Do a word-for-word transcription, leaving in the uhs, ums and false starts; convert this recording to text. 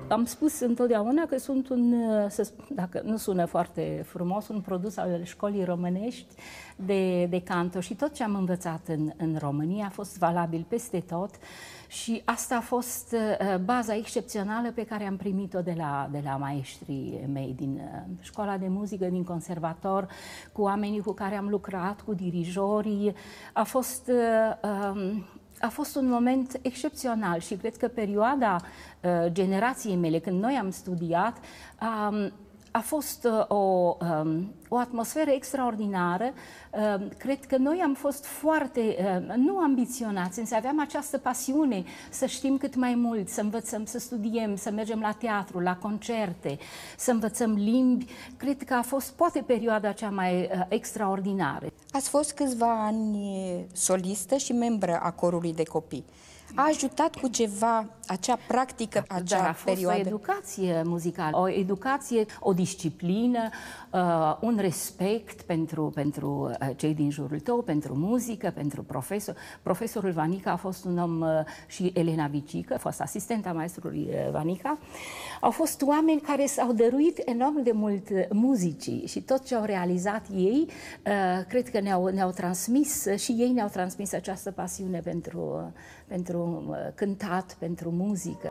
am spus întotdeauna că sunt un, să, dacă nu sună foarte frumos, un produs al școlii românești de, de canto și tot ce am învățat în, în România a fost valabil peste tot și asta a fost uh, baza excepțională pe care am primit-o de la, de la maestrii mei din uh, școala de muzică, din conservator, cu oamenii cu care am lucrat, cu dirijorii. A fost... Uh, um, A fost un moment excepțional și cred că perioada uh, generației mele, când noi am studiat, um, a fost uh, o, um, o atmosferă extraordinară. Uh, cred că noi am fost foarte, uh, nu ambiționați, însă aveam această pasiune să știm cât mai mult, să învățăm, să studiem, să mergem la teatru, la concerte, să învățăm limbi. Cred că a fost poate perioada cea mai uh, extraordinară. Ați fost câțiva ani solistă și membră a corului de copii. A ajutat cu ceva acea practică, acea Dar a fost perioadă? o educație muzicală, o educație, o disciplină, uh, un respect pentru, pentru uh, cei din jurul tău, pentru muzică, pentru profesor. Profesorul Vanica a fost un om uh, și Elena Vicică, a fost asistenta maestrului uh, Vanica. Au fost oameni care s-au dăruit enorm de mult muzicii și tot ce au realizat ei, uh, cred că ne-au ne-au transmis și ei ne-au transmis această pasiune pentru, pentru cântat, pentru muzică.